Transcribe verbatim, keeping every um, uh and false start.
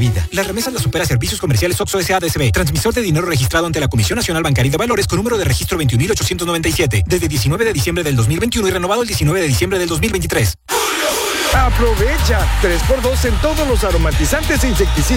vida. La remesa la supera Servicios Comerciales Oxxo S A D C B. Transmisor de dinero registrado ante la Comisión Nacional Bancaria de Valores con número de registro veintiún mil ochocientos noventa y siete. Desde diecinueve de diciembre del dos mil veintiuno y renovado el diecinueve de diciembre del dos mil veintitrés. ¡Aprovecha! tres por dos en todos los aromatizantes e insecticidas